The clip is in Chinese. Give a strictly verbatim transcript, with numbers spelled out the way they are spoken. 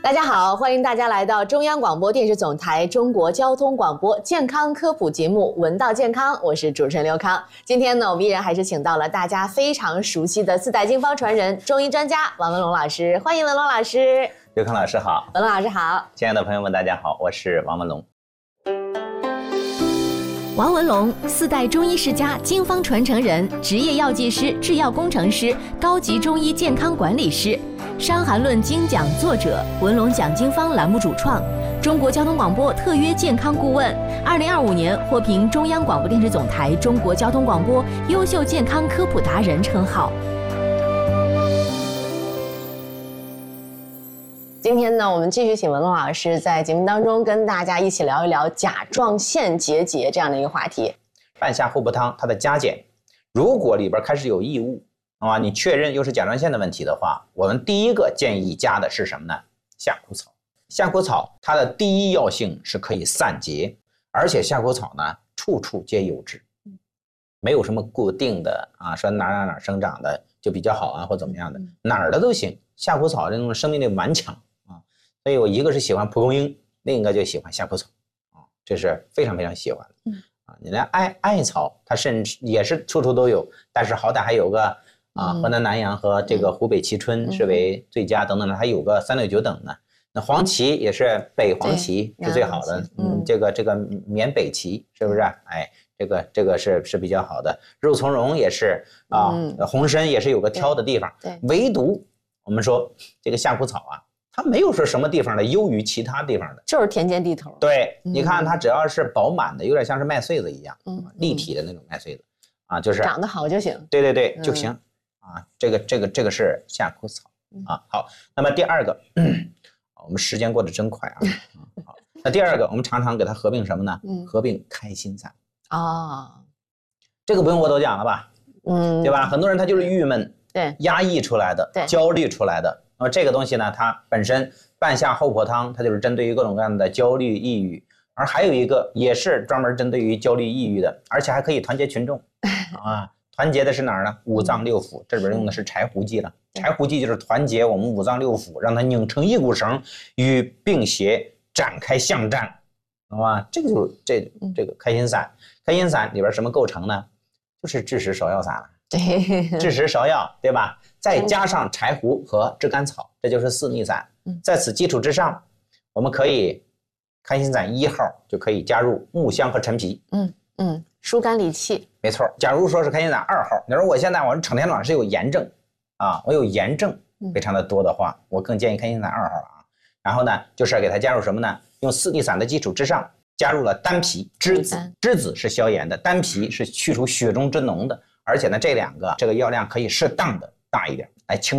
大家好，欢迎大家来到中央广播电视总台中国交通广播健康科普节目《闻道健康》，我是主持人刘康。今天呢，我们依然还是请到了大家非常熟悉的四代经方传人、中医专家王文龙老师，欢迎文龙老师。 刘康老师好， 文龙老师好， 亲爱的朋友们，大家好，我是王文龙。 王文龙，四代中医世家、经方传承人，职业药剂师、制药工程师，高级中医健康管理师，《伤寒论》精讲作者，文龙讲经方栏目主创，中国交通广播特约健康顾问，二零二五年获评中央广播电视总台中国交通广播优秀健康科普达人称号。 今天呢，我们继续请文龙老师在节目当中跟大家一起聊一聊甲状腺结节这样的一个话题。 半夏厚朴汤它的加减，如果里边开始有异物啊，你确认又是甲状腺的问题的话，我们第一个建议加的是什么呢？夏枯草。夏枯草它的第一药性是可以散结，而且夏枯草呢处处皆有之，没有什么固定的啊，说哪哪哪生长的就比较好啊，或怎么样的，哪儿的都行。夏枯草这种生命力顽强。所以我一个是喜欢蒲公英，另一个就喜欢夏枯草，啊，这是非常非常喜欢的。嗯，啊，你连艾艾草，它甚至也是处处都有，但是好歹还有个啊，河南南阳和这个湖北蕲春是为最佳等等的，还有个三六九等呢。那黄芪也是北黄芪是最好的，嗯，这个这个缅北芪是不是？哎，这个这个是是比较好的。肉苁蓉也是啊，红参也是有个挑的地方，对，唯独我们说这个夏枯草啊。它没有说什么地方的优于其他地方的， 就是田间地头。 对，嗯、你看它只要是饱满的，有点像是麦穗子一样，嗯，立体的那种麦穗子，啊，就是长得好就行。 对对对，就行、嗯、啊。这个这个这个是夏枯草啊。好，那么第二个，我们时间过得真快啊。好，那第二个我们常常给它合并什么呢？嗯、合并开心散。哦，这个不用我多讲了吧？嗯，对吧？很多人他就是郁闷，对，压抑出来的，对，焦虑出来的。那么这个东西呢，它本身半夏厚朴汤，它就是针对于各种各样的焦虑、抑郁，而还有一个也是专门针对于焦虑、抑郁的，而且还可以团结群众啊。团结的是哪儿呢？五脏六腑，这里边用的是柴胡剂了。柴胡剂就是团结我们五脏六腑，让它拧成一股绳，与病邪展开巷战，懂吗？这个就是这这个开心散。开心散里边什么构成呢？就是枳实芍药散了。对，枳实芍药，对吧？再加上柴胡和炙甘草，这就是四逆散。在此基础之上，我们可以开心散一号就可以加入木香和陈皮。嗯嗯，疏肝理气。 没错。假如说是开心散二号，你说我现在我成天老是有炎症啊，我有炎症非常的多的话，我更建议开心散二号啊。然后呢，就是给它加入什么呢？用四逆散的基础之上，加入了丹皮、栀子。栀子是消炎的，丹皮是去除血中之脓的。而且呢，这两个这个药量可以适当的大一点，来清